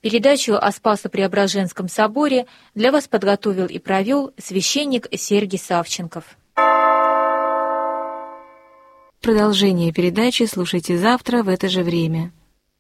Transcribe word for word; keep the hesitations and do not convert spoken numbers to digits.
Передачу о Спасо-Преображенском соборе для вас подготовил и провел священник Сергий Савченков. Продолжение передачи слушайте завтра в это же время.